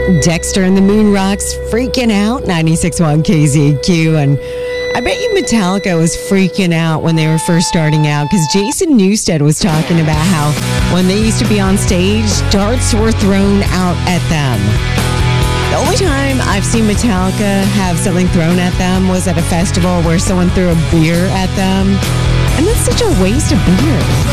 Dexter and the Moon Rocks freaking out, 96.1 KZQ. And I bet you Metallica was freaking out when they were first starting out, because Jason Newsted was talking about how when they used to be on stage, darts were thrown out at them. The only time I've seen Metallica have something thrown at them was at a festival where someone threw a beer at them. And that's such a waste of beer.